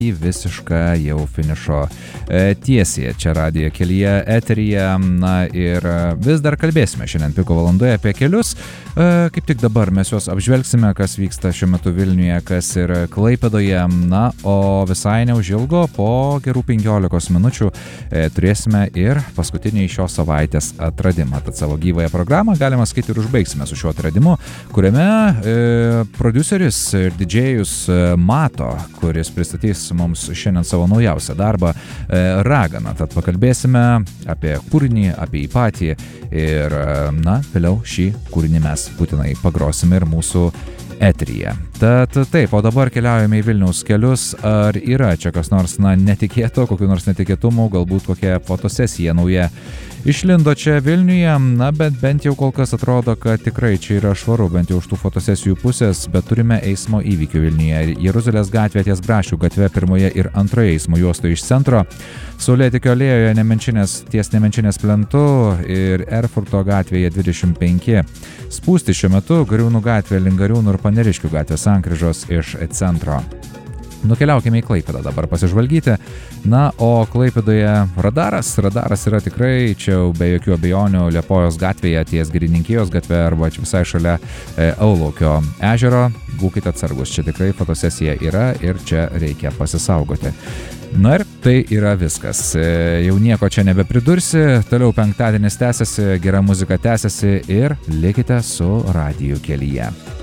į visišką jau finišo tiesiąją čia radijo kelyje, eteryje. Na ir vis dar kalbėsime šiandien piko valandoje apie kelius. Kaip tik dabar mes juos apžvelgsime, kas vyksta šiuo metu Vilniuje, kas ir Klaipėdoje. Na, o visai neužilgo, po gerų 15 minučių turėsime ir paskutinį šios savaitės atradimą. Tad savo gyvąją programą, galima sakyti, ir užbaigsime su šiuo atradimu, kuriame prodiuseris ir didžėjus Mato, kuris pristatys mums šiandien savo naujausią darbą Ragana. Tad pakalbėsime apie kūrinį, apie jį patį ir, na, vėliau šį kūrinį mes būtinai pagrosime ir mūsų eteryje. Tad taip, o dabar keliaujame į Vilniaus kelius. Ar yra čia kas nors, na, netikėto, kokių nors netikėtumų, galbūt kokia fotosesija nauja išlindo čia Vilniuje, na, bet bent jau kol kas atrodo, kad tikrai čia yra švaru, bent jau už tų fotosesijų pusės, bet turime eismo įvykių Vilniuje. Jeruzalės gatvė ties Brašių gatve pirmoje ir antroje eismo juostoje iš centro, Saulėtekio alėjoje ties Nemenčinės plentu ir Erfurto gatvėje 25. Spūsti šiuo metu Gariūnų gatvė link Gariūnų ir Paneriškių gatvės sankryžos iš centro. Nukeliaukime į Klaipėdą dabar pasižvalgyti. Na, o Klaipėdoje radaras yra tikrai čia be jokių abejonių Liepojos gatvėje ties Girininkijos gatve arba visai šalia Aulaukio ežero. Būkite atsargus, čia tikrai fotosesija yra ir čia reikia pasisaugoti. Na ir tai yra viskas. Jau nieko čia nebepridursi. Toliau penktadienis tęsiasi, gera muzika tęsiasi ir likite su radiju kelyje.